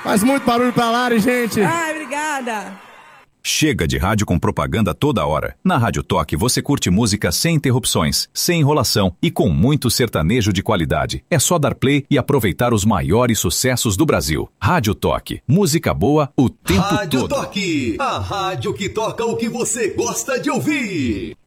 Faz muito barulho pra Lari, gente. Ai, obrigada. Chega de rádio com propaganda toda hora. Na Rádio Toque você curte música sem interrupções, sem enrolação e com muito sertanejo de qualidade. É só dar play e aproveitar os maiores sucessos do Brasil. Rádio Toque, música boa o tempo todo. Rádio Toque, a rádio que toca o que você gosta de ouvir.